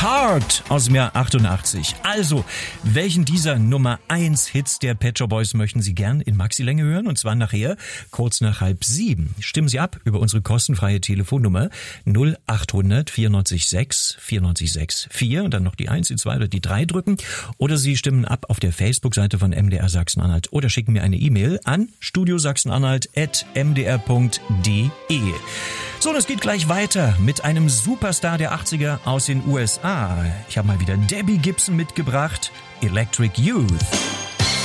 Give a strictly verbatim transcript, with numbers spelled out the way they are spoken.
Heart aus dem Jahr achtundachtzig. Also, welchen dieser Nummer eins Hits der Pet Shop Boys möchten Sie gern in Maxi-Länge hören? Und zwar nachher, kurz nach halb sieben. Stimmen Sie ab über unsere kostenfreie Telefonnummer null achthundert vierundneunzig sechs vierundneunzig sechs vier und dann noch die eins, die zwei oder die drei drücken. Oder Sie stimmen ab auf der Facebook-Seite von M D R Sachsen-Anhalt oder schicken mir eine E-Mail an studiosachsenanhalt at m d r punkt d e. So, und es geht gleich weiter mit einem Superstar der achtziger aus den U S A. Ich habe mal wieder Debbie Gibson mitgebracht, Electric Youth.